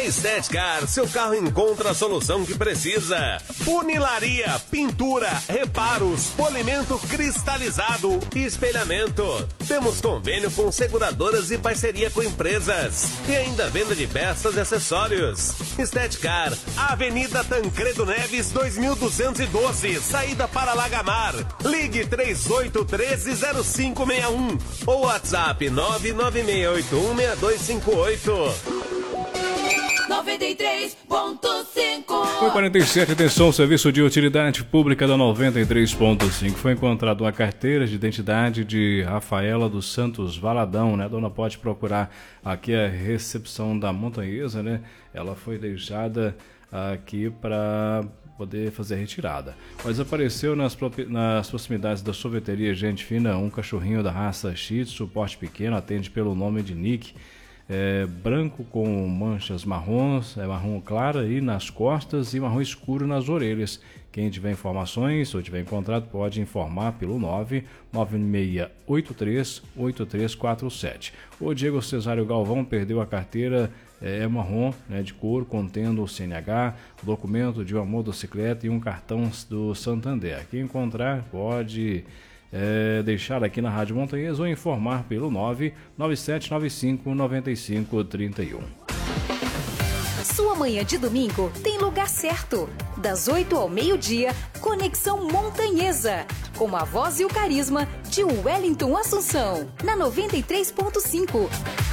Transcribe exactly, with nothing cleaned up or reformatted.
Na Estética, seu carro encontra a solução que precisa. Funilaria, pintura, reparos, polimento cristalizado e espelhamento. Temos convênio com seguradoras e parceria com empresas. E ainda venda de peças e acessórios. Estética, Avenida Tancredo Neves, dois mil duzentos e doze, saída para Lagamar. Ligue três oito um três, zero cinco seis um ou WhatsApp nove nove seis oito um, seis dois cinco oito. noventa e três ponto cinco. Foi quarenta e sete, atenção, serviço de utilidade pública da noventa e três ponto cinco. Foi encontrada uma carteira de identidade de Rafaela dos Santos Valadão, né? A dona pode procurar aqui a recepção da Montanhesa, né? Ela foi deixada aqui para poder fazer a retirada. Mas apareceu nas, nas proximidades da sorveteria Gente Fina um cachorrinho da raça Shih Tzu, porte pequeno, atende pelo nome de Nick. É, branco com manchas marrons, é marrom clara e nas costas e marrom escuro nas orelhas. Quem tiver informações ou tiver encontrado pode informar pelo nove nove seis oito três oito três quatro sete. O Diego Cesário Galvão perdeu a carteira é, marrom, né, de couro, contendo o C N H, documento de uma motocicleta e um cartão do Santander. Quem encontrar pode É, deixar aqui na Rádio Montanhesa ou informar pelo nove nove sete nove cinco nove cinco três um. Sua manhã de domingo tem lugar certo. Das oito ao meio-dia, Conexão Montanhesa. Com a voz e o carisma de Wellington Assunção. Na noventa e três ponto cinco.